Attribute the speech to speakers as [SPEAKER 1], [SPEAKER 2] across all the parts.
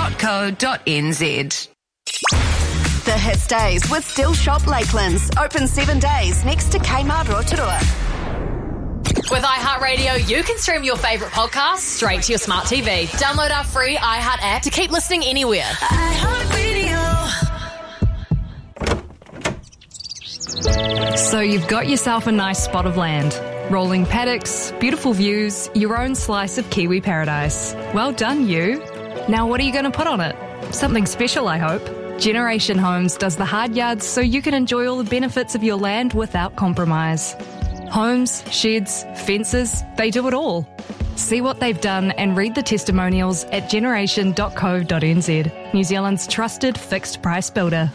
[SPEAKER 1] nyzealand.co.nz.
[SPEAKER 2] The Hits Days with Still Shop Lakelands. Open 7 days next to Kmart Rotorua.
[SPEAKER 3] With iHeartRadio, you can stream your favourite podcasts straight to your smart TV. Download our free iHeart app to keep listening anywhere.
[SPEAKER 4] So you've got yourself a nice spot of land. Rolling paddocks, beautiful views, your own slice of Kiwi paradise. Well done, you. Now what are you going to put on it? Something special, I hope. Generation Homes does the hard yards so you can enjoy all the benefits of your land without compromise. Homes, sheds, fences, they do it all. See what they've done and read the testimonials at generation.co.nz, New Zealand's trusted fixed price builder.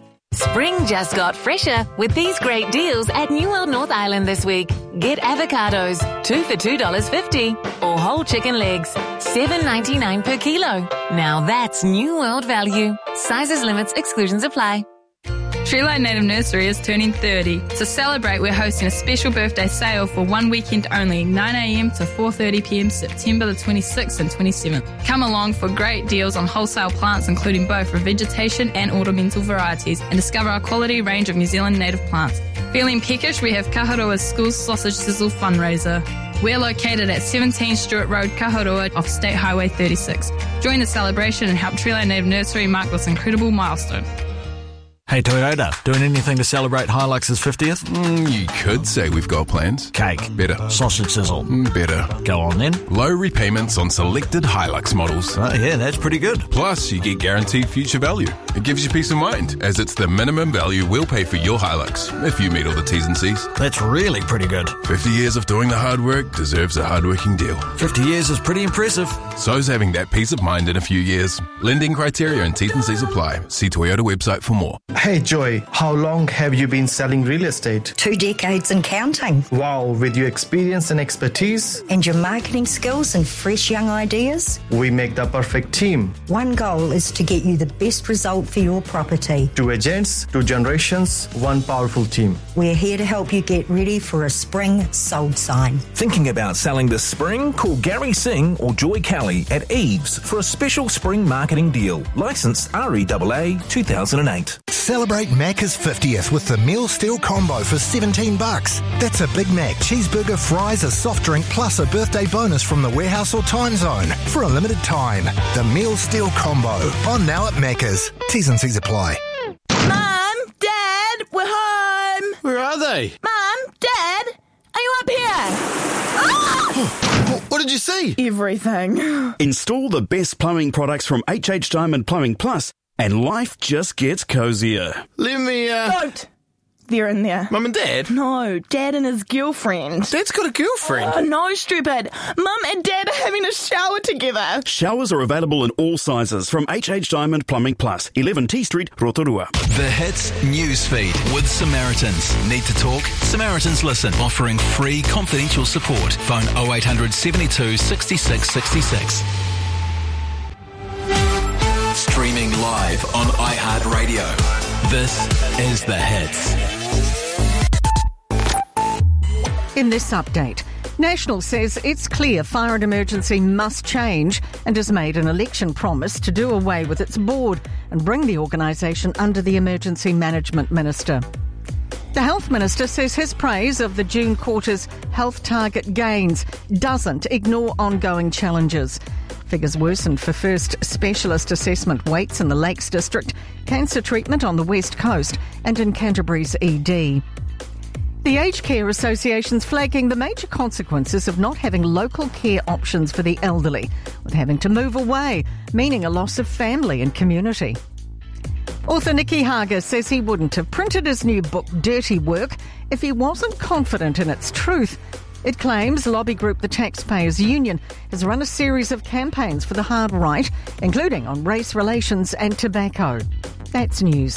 [SPEAKER 5] Spring just got fresher with these great deals at New World North Island this week. Get avocados, 2 for $2.50, or whole chicken legs, $7.99 per kilo. Now that's New World value. Sizes, limits, exclusions apply.
[SPEAKER 6] Treeline Native Nursery is turning 30. To celebrate, we're hosting a special birthday sale for one weekend only, 9am to 4:30pm, September the 26th and 27th. Come along for great deals on wholesale plants, including both revegetation and ornamental varieties, and discover our quality range of New Zealand native plants. Feeling peckish? We have Kaharoa's School Sausage Sizzle fundraiser. We're located at 17 Stewart Road, Kaharoa, off State Highway 36. Join the celebration and help Treeline Native Nursery mark this incredible milestone.
[SPEAKER 7] Hey Toyota, doing anything to celebrate Hilux's 50th?
[SPEAKER 8] You could say we've got plans.
[SPEAKER 7] Cake.
[SPEAKER 8] Better.
[SPEAKER 7] Sausage sizzle.
[SPEAKER 8] Better.
[SPEAKER 7] Go on then.
[SPEAKER 8] Low repayments on selected Hilux models.
[SPEAKER 7] Oh yeah, that's pretty good.
[SPEAKER 8] Plus, you get guaranteed future value. It gives you peace of mind, as it's the minimum value we'll pay for your Hilux, if you meet all the T's and C's.
[SPEAKER 7] That's really pretty good.
[SPEAKER 8] 50 years of doing the hard work deserves a hard-working deal.
[SPEAKER 7] 50 years is pretty impressive.
[SPEAKER 8] So's having that peace of mind in a few years. Lending criteria and T's and C's apply. See Toyota website for more.
[SPEAKER 9] Hey Joy, how long have you been selling real estate?
[SPEAKER 10] 2 decades and counting.
[SPEAKER 9] Wow, with your experience and expertise.
[SPEAKER 10] And your marketing skills and fresh young ideas.
[SPEAKER 9] We make the perfect team.
[SPEAKER 10] One goal is to get you the best result for your property.
[SPEAKER 9] 2 agents, 2 generations, 1 powerful team.
[SPEAKER 10] We're here to help you get ready for a spring sold sign.
[SPEAKER 11] Thinking about selling this spring? Call Gary Singh or Joy Kelly at Eves for a special spring marketing deal. Licensed REAA 2008.
[SPEAKER 12] Celebrate Macca's 50th with the Meal Steel Combo for $17. That's a Big Mac, cheeseburger, fries, a soft drink, plus a birthday bonus from the warehouse or time zone for a limited time. The Meal Steel Combo. On now at Macca's. T's and C's apply.
[SPEAKER 13] Mum, Dad, we're home.
[SPEAKER 14] Where are they?
[SPEAKER 13] Mum, Dad, are you up here? Ah!
[SPEAKER 14] What did you see?
[SPEAKER 13] Everything.
[SPEAKER 15] Install the best plumbing products from HH Diamond Plumbing Plus, and life just gets cozier.
[SPEAKER 14] Let me,
[SPEAKER 13] Don't. They're in there.
[SPEAKER 14] Mum and Dad?
[SPEAKER 13] No, Dad and his girlfriend.
[SPEAKER 14] Dad's got a girlfriend?
[SPEAKER 13] Oh, no, stupid. Mum and Dad are having a shower together.
[SPEAKER 15] Showers are available in all sizes from HH Diamond Plumbing Plus, 11 T Street, Rotorua.
[SPEAKER 16] The Hits Newsfeed with Samaritans. Need to talk? Samaritans Listen, offering free confidential support. Phone 0800 72 66 66. Streaming live on iHeartRadio. This is The Hits.
[SPEAKER 17] In this update, National says it's clear Fire and Emergency must change and has made an election promise to do away with its board and bring the organisation under the Emergency Management Minister. The Health Minister says his praise of the June quarter's health target gains doesn't ignore ongoing challenges. Figures worsened for first specialist assessment waits in the Lakes District, cancer treatment on the West Coast and in Canterbury's ED. The Aged Care Association's flagging the major consequences of not having local care options for the elderly, with having to move away, meaning a loss of family and community. Author Nicky Hager says he wouldn't have printed his new book, Dirty Work, if he wasn't confident in its truth. It claims lobby group the Taxpayers Union has run a series of campaigns for the hard right, including on race relations and tobacco. That's news.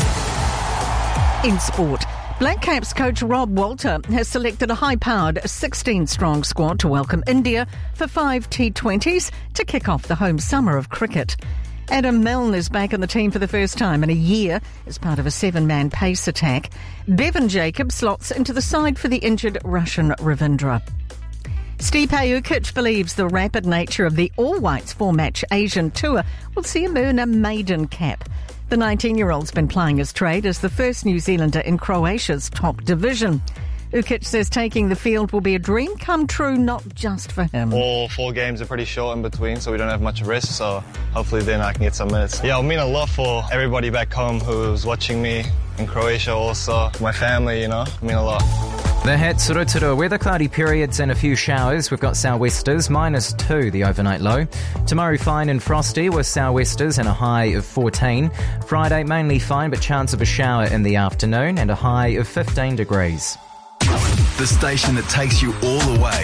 [SPEAKER 17] In sport, Black Caps coach Rob Walter has selected a high-powered 16-strong squad to welcome India for 5 T20s to kick off the home summer of cricket. Adam Milne is back in the team for the first time in a year as part of a 7-man pace attack. Bevan Jacobs slots into the side for the injured Russian Ravindra. Stipe Ukic believes the rapid nature of the all-whites four-match Asian tour will see him earn a maiden cap. The 19-year-old's been plying his trade as the first New Zealander in Croatia's top division. Ukic says taking the field will be a dream come true, not just for him.
[SPEAKER 1] All 4 games are pretty short in between, so we don't have much rest, so hopefully then I can get some minutes. Yeah, it'll mean a lot for everybody back home who's watching me in Croatia also. My family, it'll mean a lot.
[SPEAKER 14] The Hatsuru weather, cloudy periods and a few showers. We've got sou'westers, -2 the overnight low. Tomorrow fine and frosty with sou'westers and a high of 14. Friday mainly fine but chance of a shower in the afternoon and a high of 15 degrees.
[SPEAKER 16] The station that takes you all the way.